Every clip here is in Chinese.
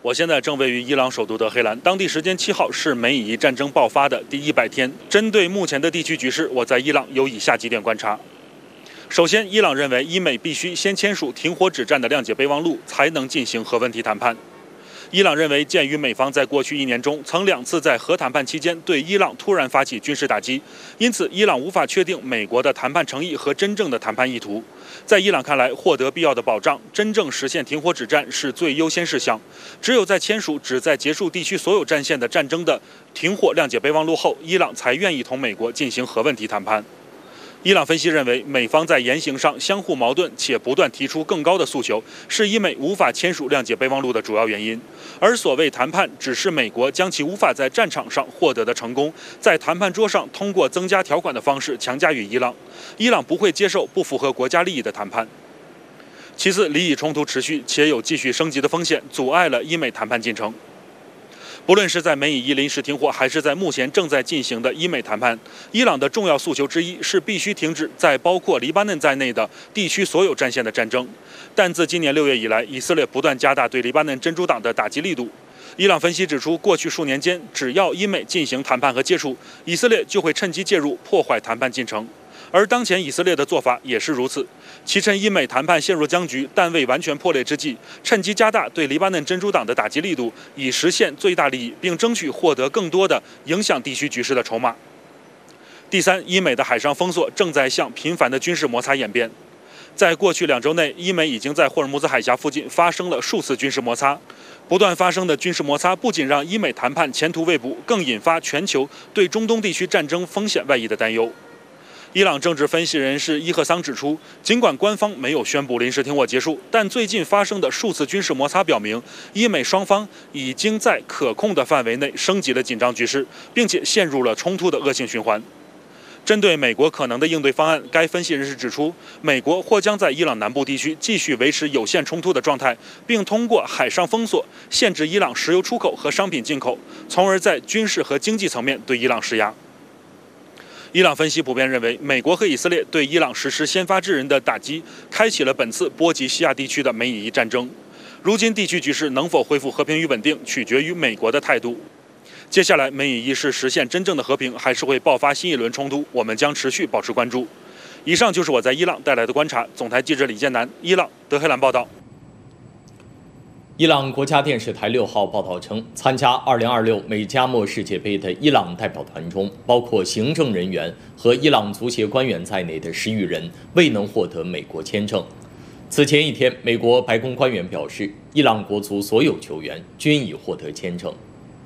我现在正位于伊朗首都德黑兰，当地时间7号是美以伊战争爆发的第100天。针对目前的地区局势，我在伊朗有以下几点观察。首先，伊朗认为伊美必须先签署停火止战的谅解备忘录，才能进行核问题谈判。伊朗认为，鉴于美方在过去1年中曾2次在核谈判期间对伊朗突然发起军事打击，因此伊朗无法确定美国的谈判诚意和真正的谈判意图。在伊朗看来，获得必要的保障，真正实现停火止战是最优先事项。只有在签署旨在结束地区所有战线的战争的停火谅解备忘录后，伊朗才愿意同美国进行核问题谈判。伊朗分析认为，美方在言行上相互矛盾且不断提出更高的诉求，是伊美无法签署谅解备忘录的主要原因。而所谓谈判，只是美国将其无法在战场上获得的成功，在谈判桌上通过增加条款的方式强加于伊朗。伊朗不会接受不符合国家利益的谈判。其次，黎以冲突持续且有继续升级的风险，阻碍了伊美谈判进程。不论是在美以伊临时停火，还是在目前正在进行的伊美谈判，伊朗的重要诉求之一是必须停止在包括黎巴嫩在内的地区所有战线的战争。但自今年6月以来，以色列不断加大对黎巴嫩真主党的打击力度。伊朗分析指出，过去数年间，只要伊美进行谈判和接触，以色列就会趁机介入，破坏谈判进程。而当前以色列的做法也是如此，其趁伊美谈判陷入僵局但未完全破裂之际，趁机加大对黎巴嫩真主党的打击力度，以实现最大利益，并争取获得更多的影响地区局势的筹码。第三，伊美的海上封锁正在向频繁的军事摩擦演变。在过去2周内，伊美已经在霍尔木兹海峡附近发生了数次军事摩擦。不断发生的军事摩擦不仅让伊美谈判前途未卜，更引发全球对中东地区战争风险外溢的担忧。伊朗政治分析人士伊赫桑指出，尽管官方没有宣布临时停火结束，但最近发生的数次军事摩擦表明，伊美双方已经在可控的范围内升级了紧张局势，并且陷入了冲突的恶性循环。针对美国可能的应对方案，该分析人士指出，美国或将在伊朗南部地区继续维持有限冲突的状态，并通过海上封锁限制伊朗石油出口和商品进口，从而在军事和经济层面对伊朗施压。伊朗分析普遍认为，美国和以色列对伊朗实施先发制人的打击，开启了本次波及西亚地区的美以伊战争。如今地区局势能否恢复和平与稳定，取决于美国的态度。接下来，美以伊是实现真正的和平，还是会爆发新一轮冲突？我们将持续保持关注。以上就是我在伊朗带来的观察。总台记者李建南，伊朗德黑兰报道。 伊朗国家电视台6号报道称，参加2026美加墨世界杯的伊朗代表团中，包括行政人员和伊朗足协官员在内的10余人未能获得美国签证。此前一天，美国白宫官员表示，伊朗国足所有球员均已获得签证。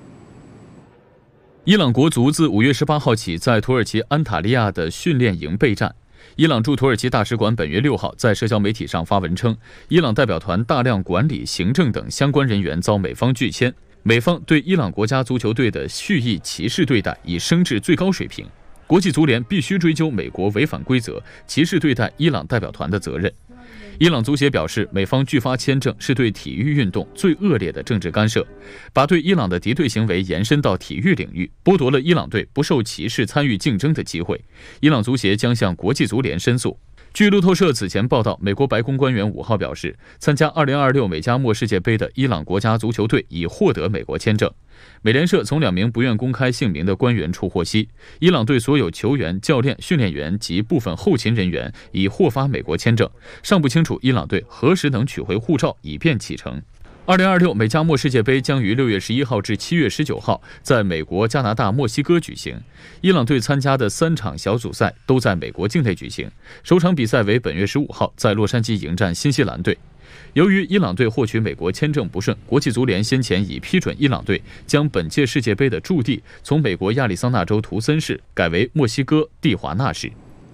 伊朗国足自5月18号起在土耳其安塔利亚的训练营备战。伊朗驻土耳其大使馆本月6号在社交媒体上发文称，伊朗代表团大量管理、行政等相关人员遭美方拒签，美方对伊朗国家足球队的蓄意歧视对待已升至最高水平，国际足联必须追究美国违反规则、歧视对待伊朗代表团的责任。伊朗足协表示，美方拒发签证是对体育运动最恶劣的政治干涉，把对伊朗的敌对行为延伸到体育领域，剥夺了伊朗队不受歧视参与竞争的机会。伊朗足协将向国际足联申诉。据路透社此前报道，美国白宫官员5号表示，参加2026美加墨世界杯的伊朗国家足球队已获得美国签证。美联社从2名不愿公开姓名的官员处获悉，伊朗队所有球员、教练、训练员及部分后勤人员已获发美国签证，尚不清楚伊朗队何时能取回护照，以便启程。2026美加墨世界杯将于6月11号至7月19号在美国、加拿大、墨西哥举行。伊朗队参加的3场小组赛都在美国境内举行，首场比赛为本月15号在洛杉矶迎战新西兰队。由于伊朗队获取美国签证不顺，国际足联先前已批准伊朗队将本届世界杯的驻地从美国亚利桑那州图森市改为墨西哥蒂华纳市。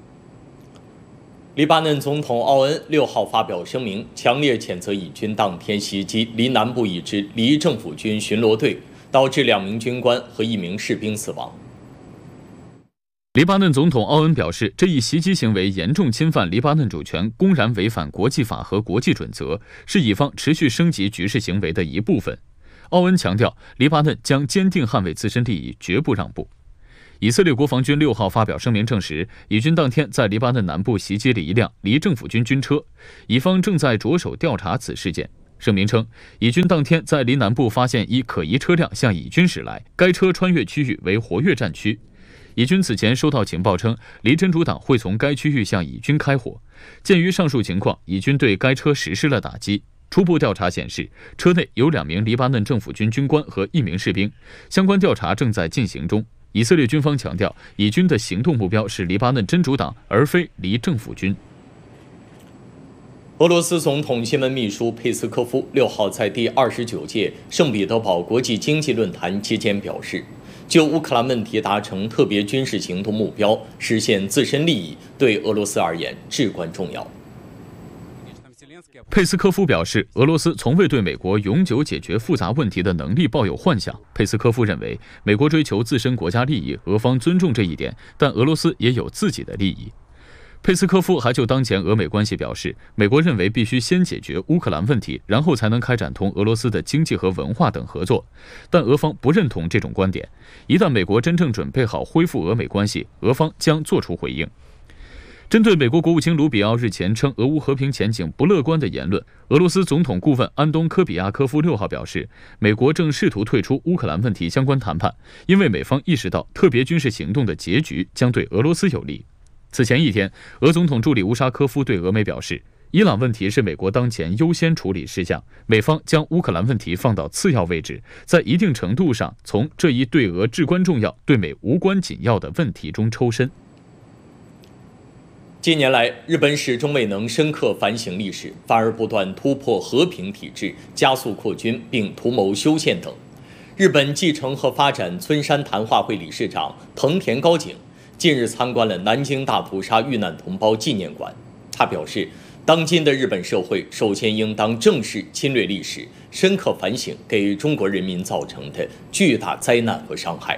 黎巴嫩总统奥恩6号发表声明，强烈谴责以军当天袭击黎南部一支黎政府军巡逻队，导致2名军官和1名士兵死亡。 黎巴嫩总统奥恩表示，这一袭击行为严重侵犯黎巴嫩主权，公然违反国际法和国际准则，是以方持续升级局势行为的一部分。奥恩强调，黎巴嫩将坚定捍卫自身利益，绝不让步。以色列国防军6号发表声明证实，以军当天在黎巴嫩南部袭击了一辆黎政府军军车，以方正在着手调查此事件。 声明称，以军当天在离南部发现一可疑车辆向以军驶来，该车穿越区域为活跃战区。以军此前收到情报称，离真主党会从该区域向以军开火。鉴于上述情况，以军对该车实施了打击。初步调查显示，车内有2名黎巴嫩政府军军官和1名士兵，相关调查正在进行中。以色列军方强调，以军的行动目标是黎巴嫩真主党，而非黎政府军。 俄罗斯总统新闻秘书佩斯科夫6号在第29届圣彼得堡国际经济论坛期间表示，就乌克兰问题达成特别军事行动目标，实现自身利益，对俄罗斯而言至关重要。 佩斯科夫表示，俄罗斯从未对美国永久解决复杂问题的能力抱有幻想。佩斯科夫认为，美国追求自身国家利益，俄方尊重这一点，但俄罗斯也有自己的利益。佩斯科夫还就当前俄美关系表示，美国认为必须先解决乌克兰问题，然后才能开展同俄罗斯的经济和文化等合作，但俄方不认同这种观点。一旦美国真正准备好恢复俄美关系，俄方将作出回应。针对美国国务卿卢比奥日前称俄乌和平前景不乐观的言论，俄罗斯总统顾问安东科比亚科夫6号表示，美国正试图退出乌克兰问题相关谈判，因为美方意识到特别军事行动的结局将对俄罗斯有利。此前一天，俄总统助理乌沙科夫对俄媒表示，伊朗问题是美国当前优先处理事项，美方将乌克兰问题放到次要位置，在一定程度上从这一对俄至关重要、对美无关紧要的问题中抽身。 近年来，日本始终未能深刻反省历史，反而不断突破和平体制，加速扩军，并图谋修宪等。日本继承和发展村山谈话会理事长藤田高景近日参观了南京大屠杀遇难同胞纪念馆。他表示，当今的日本社会首先应当正视侵略历史，深刻反省给中国人民造成的巨大灾难和伤害。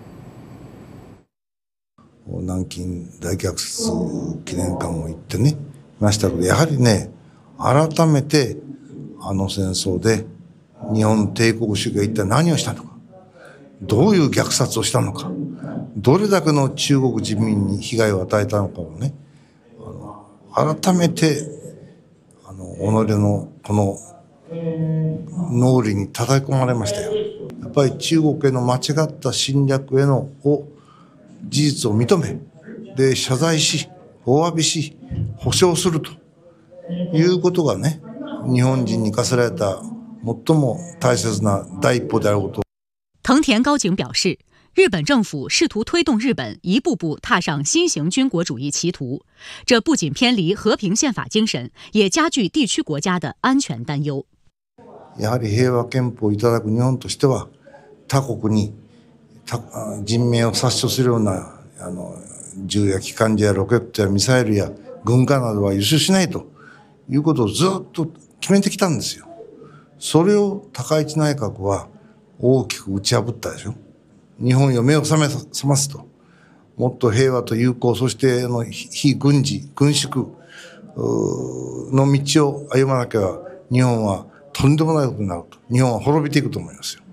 南京大虐殺記念館も行ってねましたけど、やはりね、改めてあの戦争で日本帝国主義が一体何をしたのか、どういう虐殺をしたのか、どれだけの中国人民に被害を与えたのかをね、改めて己のこの脳裏に叩き込まれましたよ。やっぱり中国への間違った侵略への事実を認め、で謝罪し、お詫びし、保証するということがね、日本人に課せられた最も大切な第一歩であること。 藤田高景表示，日本政府试图推动日本一步步踏上新型军国主义歧途，这不仅偏离和平宪法精神，也加剧地区国家的安全担忧。 やはり平和憲法をいただく日本としては、他国に人命を殺傷するような銃や機関銃やロケットやミサイルや軍艦などは輸出しないということをずっと決めてきたんですよ。それを高市内閣は大きく打ち破ったでしょ。日本よ目を覚ますと、もっと平和と友好、そして非軍事軍縮の道を歩まなきゃ日本はとんでもないことになると、日本は滅びていくと思いますよ。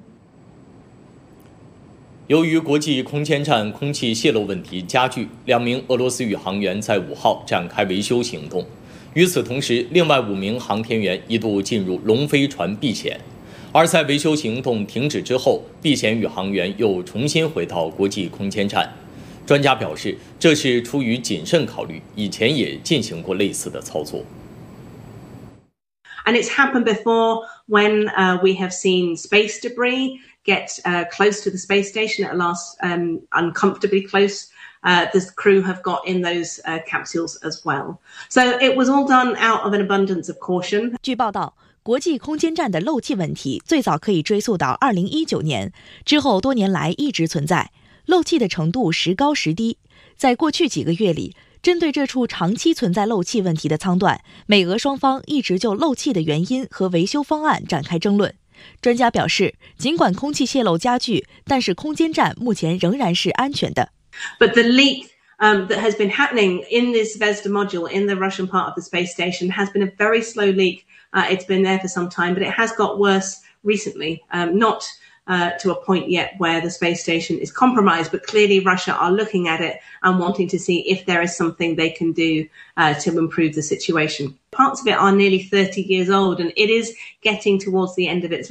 由于国际空间站空气泄漏问题加剧，2名俄罗斯宇航员在5号展开维修行动。与此同时，另外5名航天员一度进入龙飞船避险，而在维修行动停止之后，避险宇航员又重新回到国际空间站。专家表示，这是出于谨慎考虑，以前也进行过类似的操作。 And it's happened before when we have seen space debris get close to the space station at last, uncomfortably close. The crew have got in those capsules as well. So it was all done out of an abundance of caution. 据报道，国际空间站的漏气问题最早可以追溯到2019年，之后多年来一直存在，漏气的程度时高时低。在过去几个月里，针对这处长期存在漏气问题的舱段，美俄双方一直就漏气的原因和维修方案展开争论。专家表示，尽管空气泄漏加剧，但是空间站目前仍然是安全的。 But the leak that has been happening in this Zvezda module in the Russian part of the space station has been a very slow leak. It's been there for some time, but it has got worse recently. Not to a point yet where the space station is compromised, but clearly Russia are looking at it and wanting to see if there is something they can do to improve the situation. Parts of it are nearly 30 years old, and it is getting towards the end of its